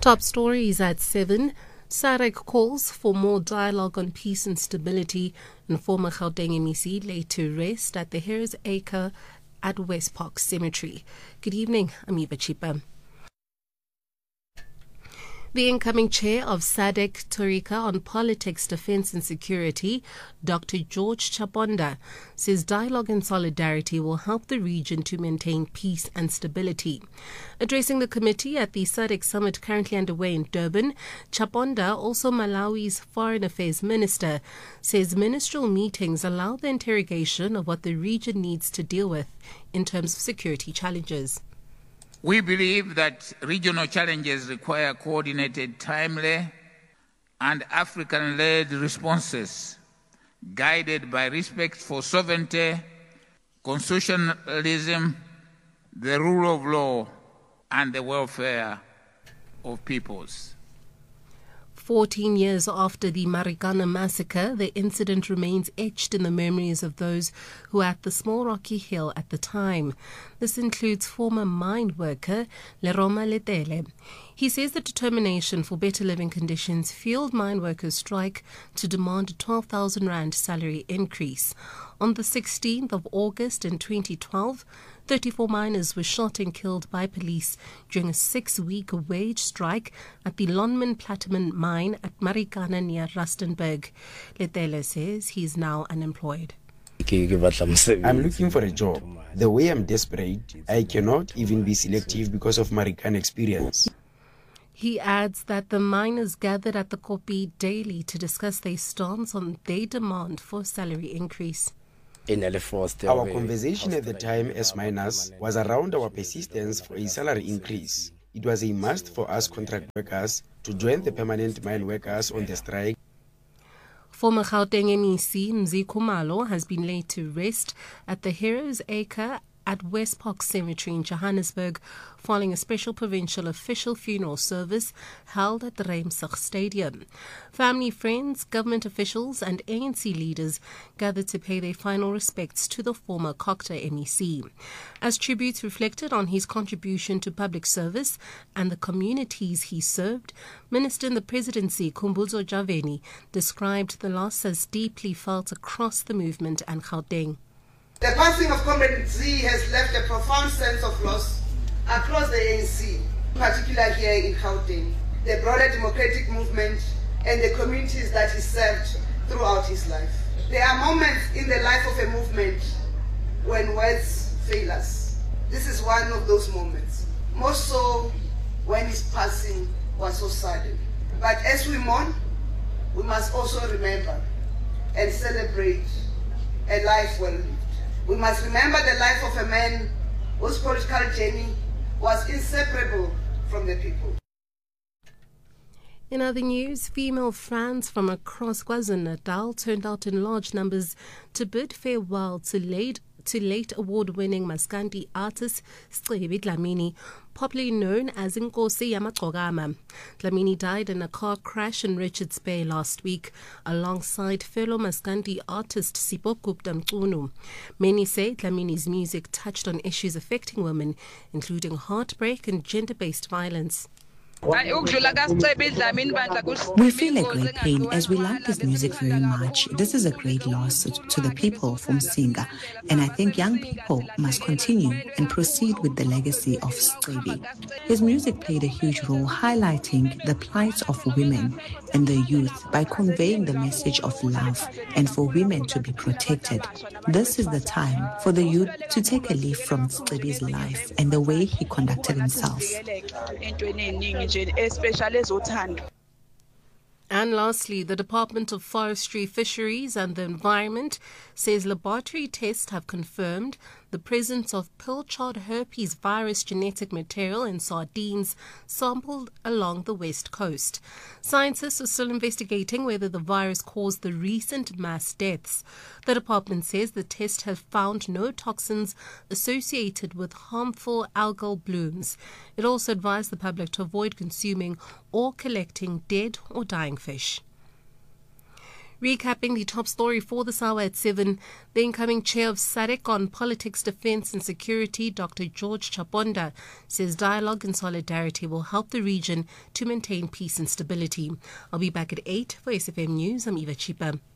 Top stories at 7. SADC calls for more dialogue on peace and stability, and former Gauteng MEC laid to rest at the Heroes Acre at West Park Cemetery. Good evening, I'm Eva Chipa. The incoming chair of SADC Torika on Politics, Defence and Security, Dr. George Chaponda, says dialogue and solidarity will help the region to maintain peace and stability. Addressing the committee at the SADC summit currently underway in Durban, Chaponda, also Malawi's Foreign Affairs Minister, says ministerial meetings allow the interrogation of what the region needs to deal with in terms of security challenges. We believe that regional challenges require coordinated, timely, and African-led responses, guided by respect for sovereignty, constitutionalism, the rule of law, and the welfare of peoples. 14 years after the Marikana massacre, the incident remains etched in the memories of those who were at the small rocky hill at the time. This includes former mine worker Leroma Letele. He says the determination for better living conditions fueled mine workers' strike to demand a 12,000 rand salary increase. On the 16th of August in 2012, 34 miners were shot and killed by police during a 6-week wage strike at the Lonmin Platinum mine at Marikana near Rustenburg. Letele says he is now unemployed. I'm looking for a job. The way I'm desperate, I cannot even be selective because of Marikana experience. He adds that the miners gathered at the Kopi daily to discuss their stance on their demand for a salary increase. Our conversation at the time as miners was around our persistence for a salary increase. It was a must for us contract workers to join the permanent mine workers on the strike. Former Gauteng MEC Mzi Khumalo has been laid to rest at the Heroes Acre at West Park Cemetery in Johannesburg following a special provincial official funeral service held at the Reimsig Stadium. Family, friends, government officials and ANC leaders gathered to pay their final respects to the former Cocta MEC. As tributes reflected on his contribution to public service and the communities he served, Minister in the Presidency Khumbudzo Ntshavheni described the loss as deeply felt across the movement and Gauteng. The passing of Comrade Z has left a profound sense of loss across the ANC, particularly here in Gauteng, the broader democratic movement and the communities that he served throughout his life. There are moments in the life of a movement when words fail us. This is one of those moments, more so when his passing was so sudden. But as we mourn, we must also remember and celebrate a life well lived. We must remember the life of a man whose political journey was inseparable from the people. In other news, female fans from across KwaZulu-Natal turned out in large numbers to bid farewell to late award-winning Maskandi artist Scebi Dlamini, popularly known as Nkosi Yamagcokama. Dlamini died in a car crash in Richards Bay last week, alongside fellow Maskandi artist Sipho Gupta Mchunu. Many say Dlamini's music touched on issues affecting women, including heartbreak and gender-based violence. We feel a great pain as we like his music very much. This is a great loss to the people from Singa, and I think young people must continue and proceed with the legacy of Scebi. His music played a huge role highlighting the plight of women and the youth by conveying the message of love and for women to be protected. This is the time for the youth to take a leaf from Scebi's life and the way he conducted himself. And lastly, the Department of Forestry, Fisheries and the Environment says laboratory tests have confirmed the presence of pilchard herpes virus genetic material in sardines sampled along the west coast. Scientists are still investigating whether the virus caused the recent mass deaths. The department says the tests have found no toxins associated with harmful algal blooms. It also advised the public to avoid consuming or collecting dead or dying fish. Recapping the top story for this hour at 7, the incoming chair of SADC on Politics, Defence and Security, Dr. George Chaponda, says dialogue and solidarity will help the region to maintain peace and stability. I'll be back at 8 for SFM News. I'm Eva Chipa.